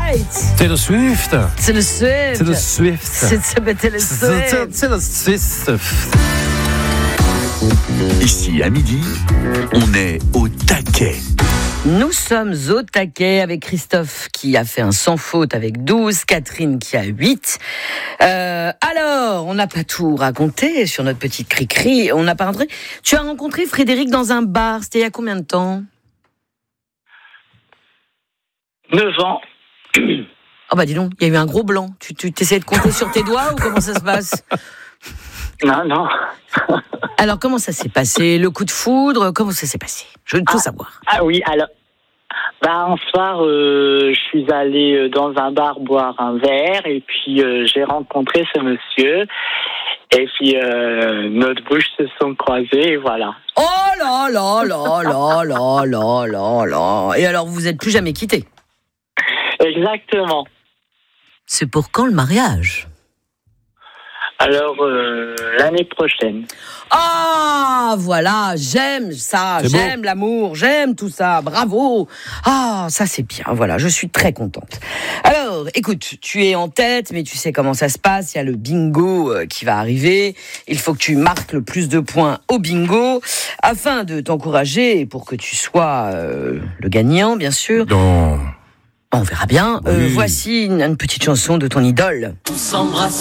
right. Taylor Swift. C'est le Swift. C'est le Swift. C'est Taylor Swift. C'est le Swift. Ici, à midi, on est au taquet. Nous sommes au taquet avec Christophe qui a fait un sans faute avec 12, Catherine qui a 8. Alors, on n'a pas tout raconté sur notre petite cri-cri. On n'a pas rentré. Tu as rencontré Frédéric dans un bar. C'était il y a combien de temps ? 9 ans. Oh bah dis donc, il y a eu un gros blanc. Tu t'essayes de compter sur tes doigts ou comment ça se passe ? Non. Alors, comment ça s'est passé ? Le coup de foudre, comment ça s'est passé ? Je veux tout savoir. Ah oui, alors. Un soir, je suis allé dans un bar boire un verre et puis j'ai rencontré ce monsieur. Et puis notre bouches se sont croisées et voilà. Oh là là là là là là là là. Et alors, vous vous êtes plus jamais quittés ? Exactement. C'est pour quand le mariage ? Alors, l'année prochaine. Ah, voilà, j'aime ça, C'est j'aime l'amour, j'aime tout ça, bravo. Ah, ça c'est bien, voilà, je suis très contente. Alors, écoute, tu es en tête, mais tu sais comment ça se passe, il y a le bingo qui va arriver. Il faut que tu marques le plus de points au bingo, afin de t'encourager, et pour que tu sois le gagnant, bien sûr. Non. On verra bien. Oui. Voici une petite chanson de ton idole.